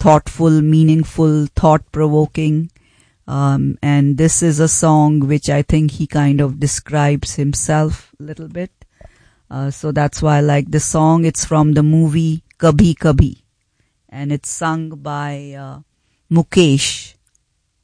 thoughtful, meaningful, thought-provoking. And this is a song which I think he kind of describes himself a little bit. So that's why I like this song. It's from the movie Kabhi Kabhi. And it's sung by Mukesh.